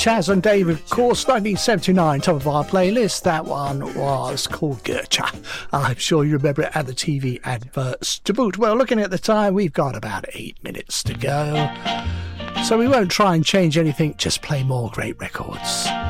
Chaz and Dave, of course, 1979, top of our playlist. That one was called Gertcha. I'm sure you remember it, and the TV adverts to boot. Well, looking at the time, we've got about 8 minutes to go. So we won't try and change anything, just play more great records.